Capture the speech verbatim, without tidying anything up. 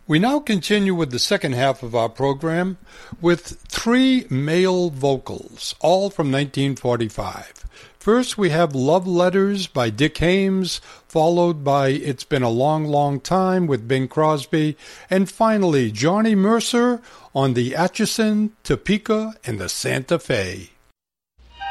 We now continue with the second half of our program with three male vocals, all from nineteen forty-five. First, we have Love Letters by Dick Haymes, followed by It's Been a Long, Long Time with Bing Crosby, and finally, Johnny Mercer on the Atchison, Topeka, and the Santa Fe.